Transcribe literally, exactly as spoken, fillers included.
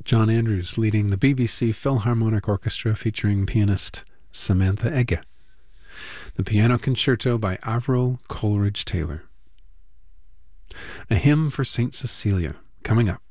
John Andrews leading the B B C Philharmonic Orchestra featuring pianist Samantha Egge. The Piano Concerto by Avril Coleridge Taylor. A Hymn for Saint Cecilia, coming up.